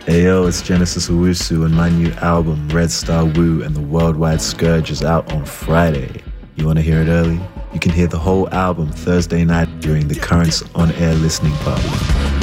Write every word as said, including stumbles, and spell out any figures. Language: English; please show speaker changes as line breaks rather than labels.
Ayo, it's Genesis Owusu, and my new album, Red Star Woo and the Worldwide Scourge, is out on Friday. You want to hear it early? You can hear the whole album Thursday night during the Currents on Air listening party.